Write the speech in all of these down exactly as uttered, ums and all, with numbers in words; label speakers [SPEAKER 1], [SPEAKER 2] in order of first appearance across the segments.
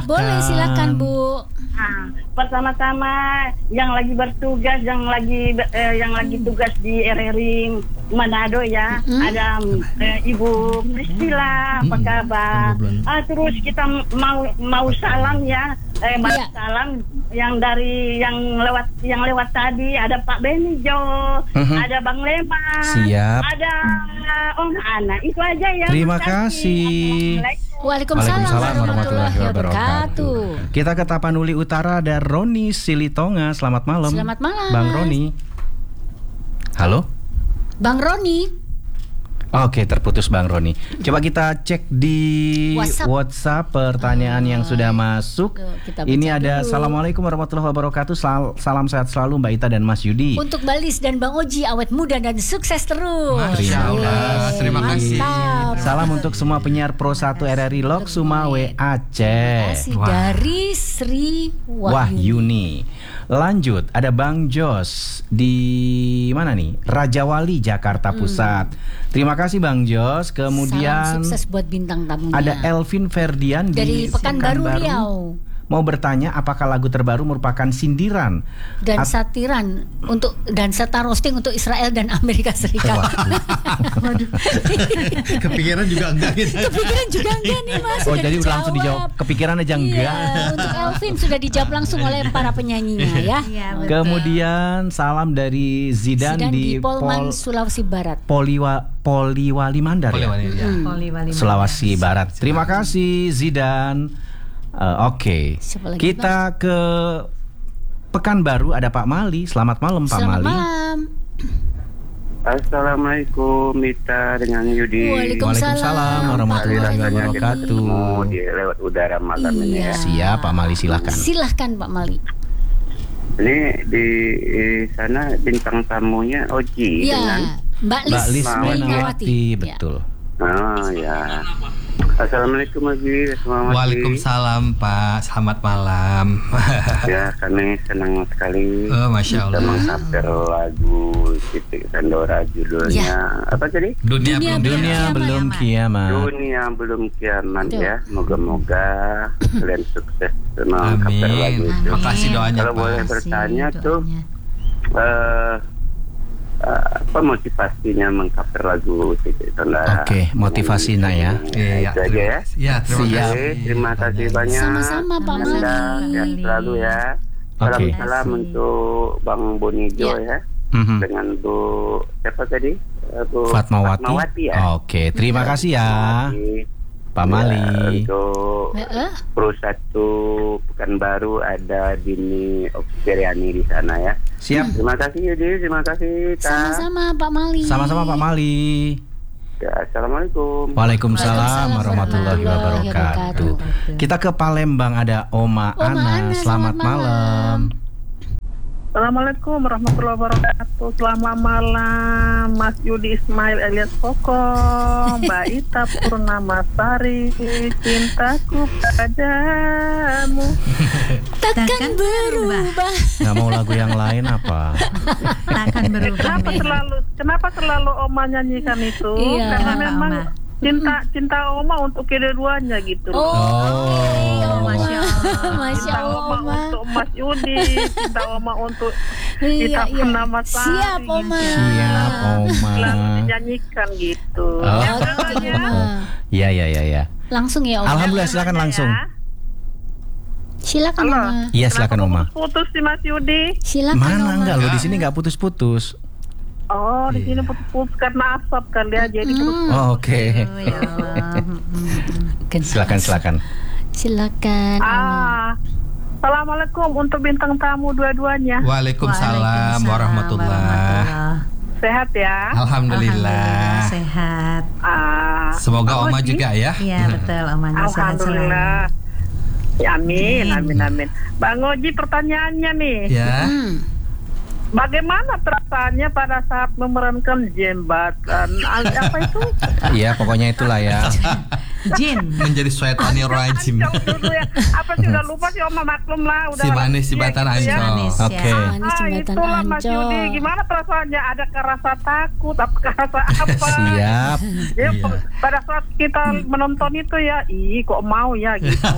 [SPEAKER 1] Boleh, silakan Bu.
[SPEAKER 2] Nah, pertama-tama yang lagi bertugas, yang lagi eh, yang lagi tugas di R R I Manado ya, mm-hmm. ada eh, Ibu Priscilla, apa kabar? Mm-hmm. Ah, terus kita mau mau salam ya, eh, yeah. salam yang dari yang lewat yang lewat tadi ada Pak Benijo, mm-hmm. ada Bang Lema,
[SPEAKER 3] siap,
[SPEAKER 2] ada Om Ana, itu aja ya.
[SPEAKER 3] Terima kasih.
[SPEAKER 1] Waalaikumsalam,
[SPEAKER 3] Waalaikumsalam warahmatullahi wabarakatuh. Kita ke Tapanuli Utara, ada Roni Silitonga. Selamat malam.
[SPEAKER 1] Selamat malam,
[SPEAKER 3] Bang Roni. Halo,
[SPEAKER 1] Bang Roni.
[SPEAKER 3] Oke, terputus Bang Roni. Coba kita cek di WhatsApp, WhatsApp pertanyaan oh, yang sudah masuk. Tuh, ini ada dulu. Assalamualaikum warahmatullahi wabarakatuh. Sal- Salam sehat selalu Mbak Ita dan Mas Yudi.
[SPEAKER 1] Untuk Balis dan Bang Oji, awet muda dan sukses terus.
[SPEAKER 3] Masya Allah.
[SPEAKER 4] Terima kasih.
[SPEAKER 3] Salam untuk semua penyiar Pro satu R R I Lok Sumawe Aceh.
[SPEAKER 1] Dari Sri Wahyuni.
[SPEAKER 3] Lanjut, ada Bang Jos di mana nih? Rajawali, Jakarta Pusat. Hmm. Terima kasih Bang Jos. Kemudian
[SPEAKER 1] salam sukses buat bintang tamunya.
[SPEAKER 3] Ada Elvin Ferdian
[SPEAKER 1] dari
[SPEAKER 3] di
[SPEAKER 1] Pekanbaru Riau.
[SPEAKER 3] Mau bertanya apakah lagu terbaru merupakan sindiran
[SPEAKER 1] dan
[SPEAKER 3] At-
[SPEAKER 1] satiran untuk dan serta roasting untuk Israel dan Amerika Serikat.
[SPEAKER 4] Waduh. Kepikiran juga enggak gitu.
[SPEAKER 1] Kepikiran juga enggak nih Mas.
[SPEAKER 3] Oh, jadi dijawab. Langsung dijawab. Kepikiran aja enggak.
[SPEAKER 1] Iya, untuk Elvin sudah dijawab langsung oleh para penyanyinya ya.
[SPEAKER 5] Iya,
[SPEAKER 3] kemudian salam dari Zidan,
[SPEAKER 1] Zidan di, di
[SPEAKER 3] Pol,
[SPEAKER 1] Polman, Sulawesi Barat.
[SPEAKER 3] Poliwa, Poliwali Mandar ya.
[SPEAKER 4] Poliwali, ya.
[SPEAKER 1] Hmm.
[SPEAKER 5] Poliwali
[SPEAKER 3] Sulawesi Barat. Terima kasih Zidan. Uh, Oke, okay. Kita ke Pekanbaru, ada Pak Mali. Selamat malam Pak
[SPEAKER 1] Selamat
[SPEAKER 3] Mali.
[SPEAKER 1] Malam.
[SPEAKER 6] Assalamualaikum Mita dengan Yudi.
[SPEAKER 3] Waalaikumsalam warahmatullahi wabarakatuh.
[SPEAKER 6] Di lewat udara malam
[SPEAKER 1] iya.
[SPEAKER 6] ini ya.
[SPEAKER 3] Siap Pak Mali, silahkan.
[SPEAKER 1] Silahkan Pak Mali.
[SPEAKER 6] Ini di, di sana bintang tamunya Oji
[SPEAKER 1] ya,
[SPEAKER 6] dengan
[SPEAKER 1] Mbak Lis,
[SPEAKER 3] Mbak Lis
[SPEAKER 1] Mainawati.
[SPEAKER 3] Betul.
[SPEAKER 6] Oh ya. Assalamualaikum Oji.
[SPEAKER 4] Waalaikumsalam Pak. Selamat malam.
[SPEAKER 6] Ya, kami senang sekali.
[SPEAKER 4] Oh, Masya Allah.
[SPEAKER 6] Kita mengcover lagu Titik Sandora judulnya ya. Apa tadi?
[SPEAKER 4] Dunia,
[SPEAKER 1] Dunia,
[SPEAKER 4] belum,
[SPEAKER 3] dunia belum kiamat.
[SPEAKER 6] Dunia belum kiamat ya. Moga-moga kalian sukses mengcover lagu itu.
[SPEAKER 4] Terima kasih doanya.
[SPEAKER 6] Kalau
[SPEAKER 4] Pak.
[SPEAKER 6] boleh bertanya tuh, uh, uh, apa motivasinya mengcover lagu Titik Sandora?
[SPEAKER 3] Oke, okay, motivasinya ya.
[SPEAKER 6] Iya, itu aja ya.
[SPEAKER 4] Ya, terima
[SPEAKER 3] Siap.
[SPEAKER 4] kasih.
[SPEAKER 6] Terima kasih banyak.
[SPEAKER 1] Sama-sama Pak Mali.
[SPEAKER 6] Sehat selalu ya.
[SPEAKER 3] Oke.
[SPEAKER 6] Salam-salam untuk Bang Bonijo ya.
[SPEAKER 3] Mm-hmm.
[SPEAKER 6] Dengan Bu siapa tadi? Bu
[SPEAKER 3] Fatmawati.
[SPEAKER 6] Fatmawati ya.
[SPEAKER 3] Oke, terima kasih ya Pak Mali.
[SPEAKER 6] Ya, untuk
[SPEAKER 1] uh-uh.
[SPEAKER 6] Pro satu Pekanbaru ada Dini Oksiriani di sana ya.
[SPEAKER 3] Siap.
[SPEAKER 6] Terima kasih Yudi, terima kasih Ta.
[SPEAKER 1] Sama-sama Pak Mali.
[SPEAKER 3] Sama-sama Pak Mali.
[SPEAKER 6] Ya, Assalamualaikum.
[SPEAKER 3] Waalaikumsalam warahmatullahi wabarakatuh. Kita ke Palembang, ada Oma,
[SPEAKER 1] Oma
[SPEAKER 3] Ana.
[SPEAKER 1] Ana.
[SPEAKER 3] Selamat,
[SPEAKER 1] Selamat
[SPEAKER 3] malam.
[SPEAKER 1] malam.
[SPEAKER 2] Assalamualaikum warahmatullahi wabarakatuh. Selamat malam Mas Yudi Ismail alias Koko, Mbak Ita Purnamasari, cintaku padamu
[SPEAKER 1] takkan berubah.
[SPEAKER 3] Nggak mau lagu yang lain apa?
[SPEAKER 5] Takkan berubah.
[SPEAKER 2] Kenapa terlalu Kenapa terlalu Oma nyanyikan itu?
[SPEAKER 1] Iya.
[SPEAKER 2] Karena
[SPEAKER 5] Kenapa,
[SPEAKER 2] memang
[SPEAKER 5] Oma?
[SPEAKER 2] cinta cinta Oma untuk kedua-duanya gitu.
[SPEAKER 1] Oh,
[SPEAKER 3] Oh.
[SPEAKER 5] Masya Allah.
[SPEAKER 1] Masya
[SPEAKER 2] Cinta
[SPEAKER 1] Allah,
[SPEAKER 2] Oma
[SPEAKER 1] Oma.
[SPEAKER 2] untuk Mas Yudi, cinta Oma untuk
[SPEAKER 1] Iya,
[SPEAKER 2] Ita
[SPEAKER 1] iya.
[SPEAKER 2] Purnamasari.
[SPEAKER 1] Siap Oma.
[SPEAKER 3] Siap Oma.
[SPEAKER 2] Selalu dinyanyikan gitu.
[SPEAKER 3] Oh.
[SPEAKER 2] Ya,
[SPEAKER 1] Oke,
[SPEAKER 2] makanya.
[SPEAKER 1] Oma.
[SPEAKER 3] Iya, iya, iya, iya.
[SPEAKER 1] Langsung ya Oma.
[SPEAKER 3] Alhamdulillah, silakan langsung.
[SPEAKER 1] Silakan
[SPEAKER 2] Halo.
[SPEAKER 1] Oma.
[SPEAKER 3] Iya, silakan Oma.
[SPEAKER 2] Putus si Mas Yudi.
[SPEAKER 1] Silakan
[SPEAKER 3] Mana
[SPEAKER 1] Oma.
[SPEAKER 3] enggak, lo di sini nggak putus-putus.
[SPEAKER 2] Oh, di sini putus-putus karena asap kali ya, jadi
[SPEAKER 1] Hmm.
[SPEAKER 2] putus.
[SPEAKER 3] Oh, Oke.
[SPEAKER 5] Oh, ya Allah.
[SPEAKER 3] Silakan, silakan.
[SPEAKER 1] Silakan Oma.
[SPEAKER 2] Ah, Assalamualaikum untuk bintang tamu dua-duanya.
[SPEAKER 4] Waalaikumsalam warahmatullahi.
[SPEAKER 2] Sehat ya?
[SPEAKER 4] Alhamdulillah.
[SPEAKER 5] Sehat.
[SPEAKER 2] Ah,
[SPEAKER 4] Semoga Oma
[SPEAKER 2] Oji?
[SPEAKER 4] juga ya.
[SPEAKER 5] Iya betul, Omanya sehat selalu.
[SPEAKER 2] Alhamdulillah. Ya, amin, amin, amin. Bang Oji, pertanyaannya nih.
[SPEAKER 4] Ya.
[SPEAKER 1] Hmm.
[SPEAKER 2] Bagaimana perasaannya pada saat memerankan jembatan? Apa itu?
[SPEAKER 3] Iya, pokoknya itulah ya.
[SPEAKER 5] Jin.
[SPEAKER 4] Menjadi syaitanir rajim.
[SPEAKER 2] Ancol dulu ya. Apa sih udah lupa sih Oma, maklum lah. Udah
[SPEAKER 4] Si manis
[SPEAKER 2] lama
[SPEAKER 4] jembatan
[SPEAKER 2] gitu ya.
[SPEAKER 4] Ancol.
[SPEAKER 5] Manis,
[SPEAKER 3] Oke.
[SPEAKER 5] ya.
[SPEAKER 1] Manis
[SPEAKER 2] Ah,
[SPEAKER 1] jembatan
[SPEAKER 2] itulah Mas
[SPEAKER 1] Ancol.
[SPEAKER 2] Yudi. Gimana perasaannya? Adakah rasa takut? Apakah rasa apa?
[SPEAKER 3] Siap.
[SPEAKER 2] Ya,
[SPEAKER 4] Iya.
[SPEAKER 2] pada saat kita menonton itu ya, ih kok mau ya gitu.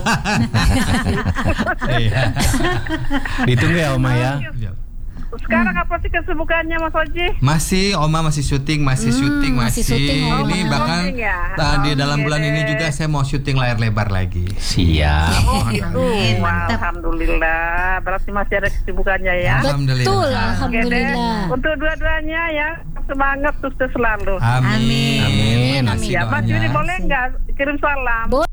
[SPEAKER 4] Iya.
[SPEAKER 3] Ditunggu ya Oma ya.
[SPEAKER 2] Sekarang apa sih kesibukannya Mas Oji?
[SPEAKER 4] Masih, Oma masih syuting, masih
[SPEAKER 1] Hmm,
[SPEAKER 4] syuting,
[SPEAKER 1] masih
[SPEAKER 4] masih.
[SPEAKER 1] syuting, Oma.
[SPEAKER 4] Ini bahkan
[SPEAKER 2] Syuting ya?
[SPEAKER 4] tadi dalam
[SPEAKER 2] Oke
[SPEAKER 4] bulan ini
[SPEAKER 2] deh.
[SPEAKER 4] juga saya mau syuting layar lebar lagi.
[SPEAKER 3] Siap.
[SPEAKER 2] Oh gitu.
[SPEAKER 5] Amin,
[SPEAKER 2] Wah,
[SPEAKER 5] mantap.
[SPEAKER 2] Alhamdulillah. Berarti masih ada kesibukannya ya.
[SPEAKER 4] Alhamdulillah.
[SPEAKER 1] Betul,
[SPEAKER 2] Oke deh.
[SPEAKER 1] alhamdulillah.
[SPEAKER 2] Untuk dua-duanya ya, semangat sukses selalu.
[SPEAKER 4] Amin.
[SPEAKER 5] Amin.
[SPEAKER 3] Amin.
[SPEAKER 4] Masih
[SPEAKER 2] Ya, Mas
[SPEAKER 4] doanya.
[SPEAKER 2] Yudi boleh nggak kirim salam?
[SPEAKER 1] Boleh.